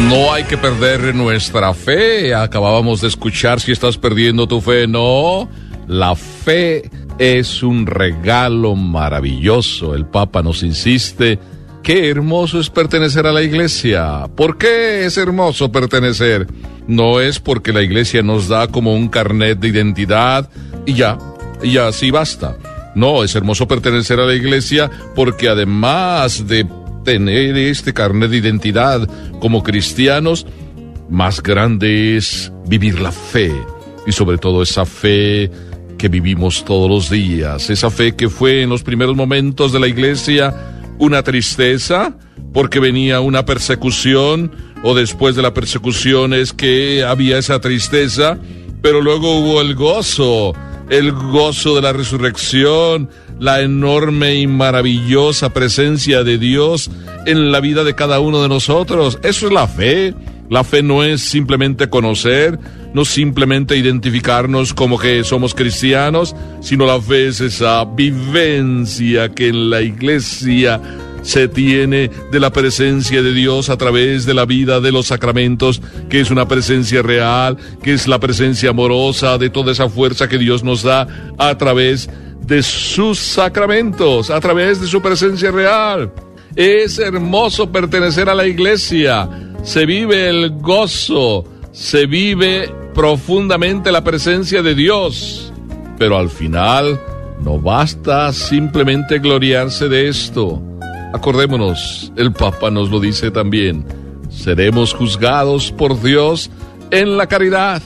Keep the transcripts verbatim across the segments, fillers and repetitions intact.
No hay que perder nuestra fe. Acabábamos de escuchar Si estás perdiendo tu fe. No, la fe es un regalo maravilloso. El Papa nos insiste. Qué hermoso es pertenecer a la iglesia. ¿Por qué es hermoso pertenecer? No es porque la iglesia nos da como un carnet de identidad y ya, y así basta. No, es hermoso pertenecer a la iglesia porque además de tener este carnet de identidad como cristianos, más grande es vivir la fe, y sobre todo esa fe que vivimos todos los días, esa fe que fue en los primeros momentos de la iglesia una tristeza porque venía una persecución, o después de la persecución es que había esa tristeza, pero luego hubo el gozo, el gozo de la resurrección, la enorme y maravillosa presencia de Dios en la vida de cada uno de nosotros. Eso es la fe. La fe no es simplemente conocer, no simplemente identificarnos como que somos cristianos, sino la fe es esa vivencia que en la iglesia se tiene de la presencia de Dios a través de la vida de los sacramentos, que es una presencia real, que es la presencia amorosa de toda esa fuerza que Dios nos da a través de sus sacramentos, a través de su presencia real. Es hermoso pertenecer a la iglesia. Se vive el gozo, se vive profundamente la presencia de Dios. Pero al final no basta simplemente gloriarse de esto. Acordémonos, el Papa nos lo dice también, seremos juzgados por Dios en la caridad.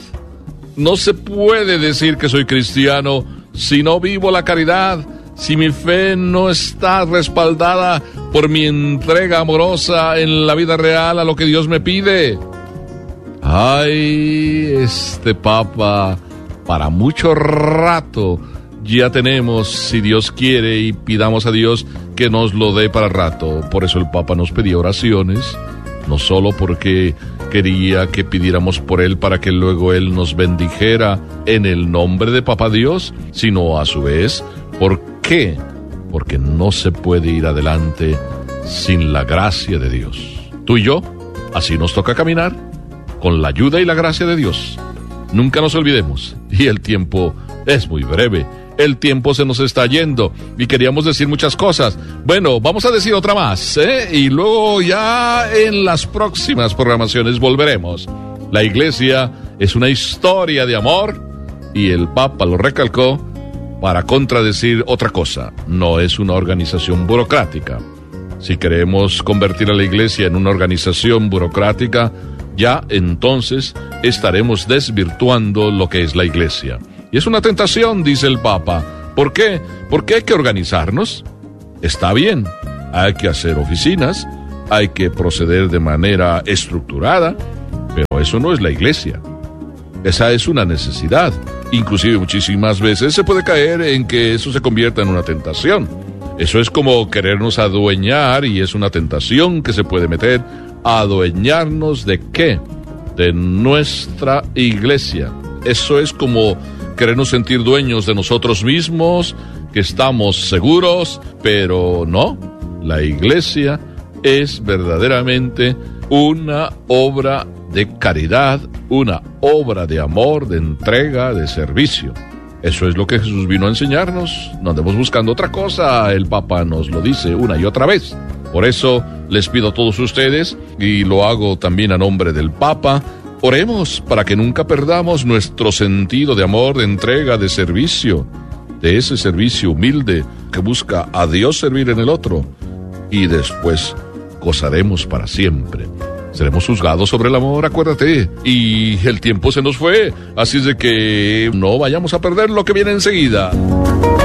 No se puede decir que soy cristiano si no vivo la caridad, si mi fe no está respaldada por mi entrega amorosa en la vida real a lo que Dios me pide. Ay, este Papa, para mucho rato ya tenemos, si Dios quiere, y pidamos a Dios que nos lo dé para rato. Por eso el Papa nos pedía oraciones, no solo porque quería que pidiéramos por él para que luego él nos bendijera en el nombre de Papá Dios, sino a su vez, ¿por qué? Porque no se puede ir adelante sin la gracia de Dios. Tú y yo, así nos toca caminar, con la ayuda y la gracia de Dios. Nunca nos olvidemos, y el tiempo es muy breve. El tiempo se nos está yendo y queríamos decir muchas cosas. Bueno, vamos a decir otra más, ¿eh? Y luego ya en las próximas programaciones volveremos. La iglesia es una historia de amor y el Papa lo recalcó para contradecir otra cosa. No es una organización burocrática. Si queremos convertir a la iglesia en una organización burocrática, ya entonces estaremos desvirtuando lo que es la iglesia. Y es una tentación, dice el Papa. ¿Por qué? Porque hay que organizarnos. Está bien, hay que hacer oficinas, hay que proceder de manera estructurada, pero eso no es la iglesia. Esa es una necesidad. Inclusive muchísimas veces se puede caer en que eso se convierta en una tentación. Eso es como querernos adueñar, y es una tentación que se puede meter. ¿Adueñarnos de qué? De nuestra iglesia. Eso es como querernos sentir dueños de nosotros mismos, que estamos seguros, pero no. La iglesia es verdaderamente una obra de caridad, una obra de amor, de entrega, de servicio. Eso es lo que Jesús vino a enseñarnos. No andemos buscando otra cosa, el Papa nos lo dice una y otra vez. Por eso les pido a todos ustedes, y lo hago también a nombre del Papa, oremos para que nunca perdamos nuestro sentido de amor, de entrega, de servicio, de ese servicio humilde que busca a Dios servir en el otro, y después gozaremos para siempre. Seremos juzgados sobre el amor, acuérdate, y el tiempo se nos fue, así es de que no vayamos a perder lo que viene enseguida.